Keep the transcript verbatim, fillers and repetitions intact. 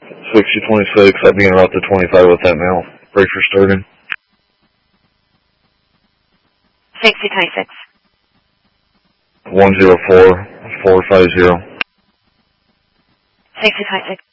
sixty twenty-six, I'll be en route to twenty-five with that now. Break for starting. sixty twenty-six. one zero four, four five zero. sixty twenty-six.